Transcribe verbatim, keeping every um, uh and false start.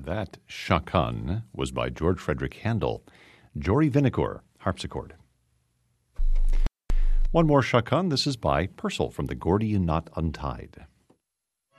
That Chaconne was by George Frederick Handel. Jory Vinecourt, harpsichord. One more Chaconne. This is by Purcell from the Gordian Knot Untied.